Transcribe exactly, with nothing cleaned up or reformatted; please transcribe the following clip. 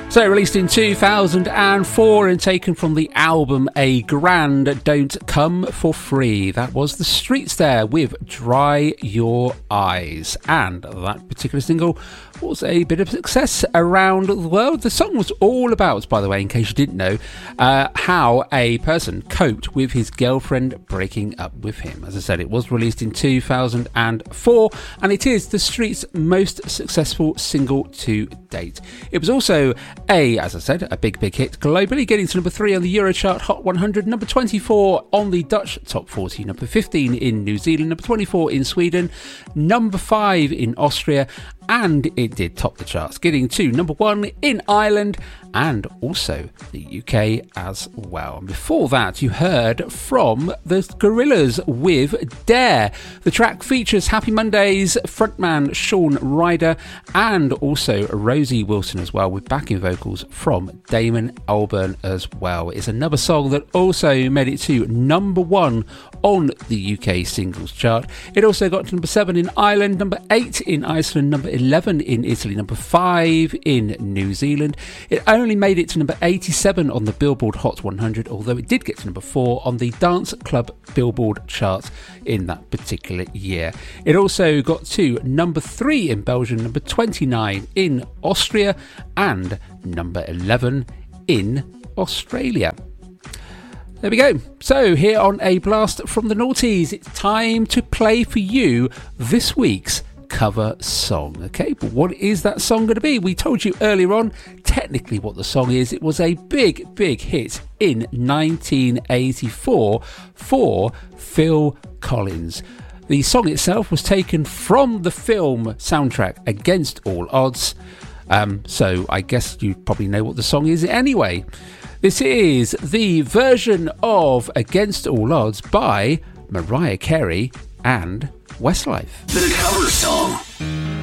So, released in two thousand four and taken from the album A Grand Don't Come For Free. That was The Streets there with Dry Your Eyes. And that particular single was a bit of success around the world. The song was all about, by the way, in case you didn't know, uh, how a person coped with his girlfriend breaking up with him. As I said, it was released in two thousand four and it is The Streets' most successful single to date. It was also a, as I said, a big, big hit globally, getting to number three on the Eurochart Hot one hundred, number twenty-four on the Dutch Top forty, number fifteen in New Zealand, number twenty-four in Sweden, number five in Austria, and it did top the charts, getting to number one in Ireland and also the U K as well. And before that, you heard from the Gorillaz with Dare. The track features Happy Mondays frontman Sean Ryder and also Rosie Wilson as well, with backing vocals from Damon Albarn as well. It's another song that also made it to number one on the U K singles chart. It also got to number seven in Ireland, number eight in Iceland, number eleven in Italy, number five in New Zealand. It only made it to number eighty-seven on the Billboard Hot one hundred, although it did get to number four on the Dance Club Billboard charts in that particular year. It also got to number three in Belgium, number twenty-nine in Austria, and number eleven in Australia. There we go. So here on A Blast from the Noughties, it's time to play for you this week's cover song. Okay, but what is that song going to be? We told you earlier on technically what the song is. It was a big, big hit in nineteen eighty-four for Phil Collins. The song itself was taken from the film soundtrack Against All Odds. Um, so I guess you probably know what the song is anyway. This is the version of Against All Odds by Mariah Carey and Westlife. The cover song.